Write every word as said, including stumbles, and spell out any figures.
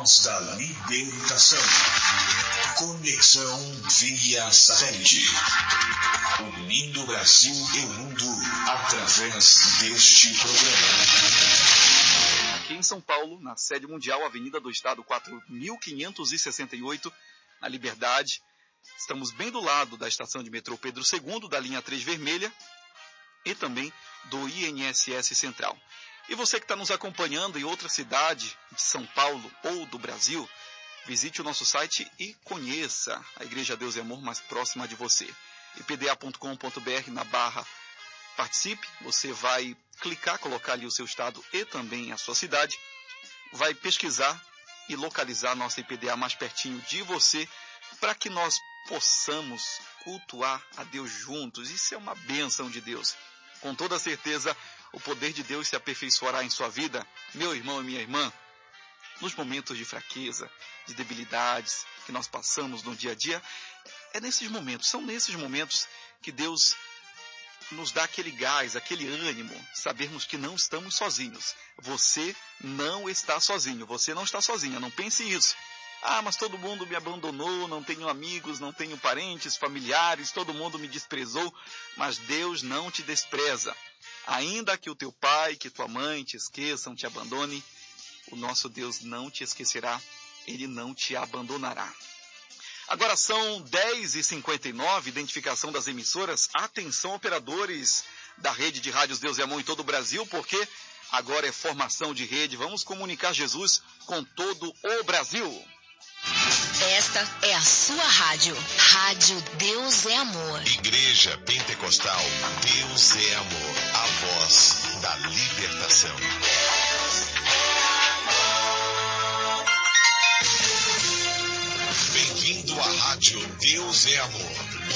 Voz da Libertação. Conexão via satélite. Unindo Brasil e o mundo através deste programa. Aqui em São Paulo, na sede mundial, Avenida do Estado quatro mil quinhentos e sessenta e oito, na Liberdade. Estamos bem do lado da estação de metrô Pedro segundo, da linha três vermelha e também do I N S S Central. E você que está nos acompanhando em outra cidade de São Paulo ou do Brasil, visite o nosso site e conheça a Igreja Deus e Amor mais próxima de você. i p d a ponto com ponto b r na barra participe, você vai clicar, colocar ali o seu estado e também a sua cidade, vai pesquisar e localizar a nossa I P D A mais pertinho de você, para que nós possamos cultuar a Deus juntos. Isso é uma bênção de Deus. Com toda certeza, o poder de Deus se aperfeiçoará em sua vida, meu irmão e minha irmã, nos momentos de fraqueza, de debilidades que nós passamos no dia a dia. É nesses momentos, são nesses momentos que Deus nos dá aquele gás, aquele ânimo, sabermos que não estamos sozinhos. Você não está sozinho, você não está sozinha, não pense isso. Ah, mas todo mundo me abandonou, não tenho amigos, não tenho parentes, familiares, todo mundo me desprezou. Mas Deus não te despreza. Ainda que o teu pai, que tua mãe te esqueçam, te abandone, o nosso Deus não te esquecerá, Ele não te abandonará. Agora são dez e cinquenta e nove, identificação das emissoras. Atenção, operadores da rede de rádios Deus e Amor em todo o Brasil, porque agora é formação de rede. Vamos comunicar Jesus com todo o Brasil. Esta é a sua rádio. Rádio Deus é Amor. Igreja Pentecostal Deus é Amor. A voz da libertação. Bem-vindo à Rádio Deus é Amor.